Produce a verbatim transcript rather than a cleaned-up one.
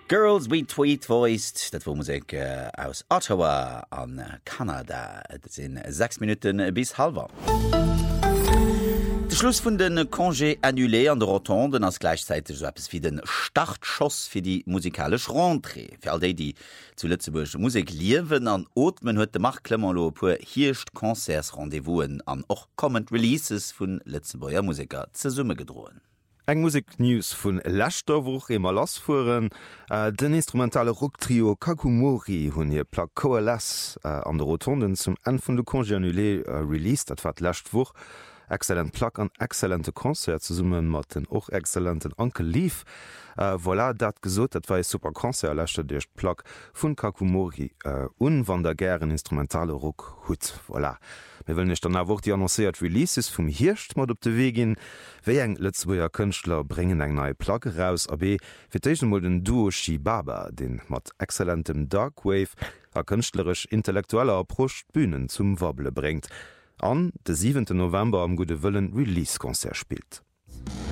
Girls We Tweet Voiced, dat wo Musik äh, aus Ottawa an äh, Kanada. Dat sind sechs Minuten bis halber. De Schluss vun den Congé annulé an der Rotonde ass gleichzeitig so etwas wie den Startschoss fir die musikalisch Rentrée. Für all die, die zu Lützeburg Musik liewen an Otmen huet de Markklemmerlo puer hircht Konzersrendezvousen an och Comment Releases vun Lützeburger Musiker ze Summe gedroen. Eg Musiknews vun Lächterwoch emmer lassfuen, äh, den instrumentale Rocktrio Kakumori hunn hier Pla Coalesce äh, an der Rotonden zum en vun de Congé annulé äh, release, dat wat lächtwoch. Excellent Plack an exzellente Konzert zu summen mat den och exzellenten Ankel lief. Uh, voilà, dat gesot, dat war e super Konzert lächte Dich Plack vun Kakumori uh, un wann der gären instrumentale Rock hut. Voilà. Wir will nicht dann awoch die annoncéiert Releases vum Hircht mat op de Wegin, wéi eng Lützeburger Kënchtler bringen eng neue Plagge raus, a b firtéchen mod den Duo Shibaba, den mat exzellentem Darkwave a kënchtlerech intellektueller Approch Bühnen zum Wabble bringt. An de siebenten November am Gute Wëllen Release-Konzert spielt.